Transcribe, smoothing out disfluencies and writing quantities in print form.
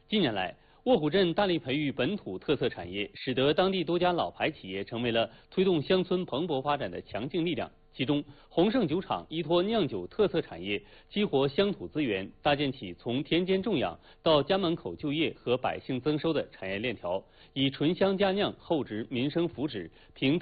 近年来，卧虎镇大力培育本土特色产业，使得当地多家老牌企业成为了推动乡村蓬勃发展的强劲力量。其中，鸿盛酒厂依托酿酒特色产业，激活乡土资源，搭建起从田间种养到家门口就业和百姓增收的产业链条，以醇香佳酿厚植民生福祉，凭特